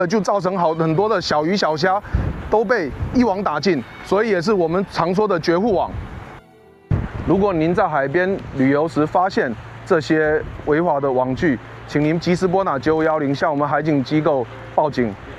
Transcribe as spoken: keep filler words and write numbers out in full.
就造成好很多的小鱼小虾都被一网打尽，所以也是我们常说的绝户网。如果您在海边旅游时发现这些违法的网具，请您及时拨打九五一零向我们海警机构报警。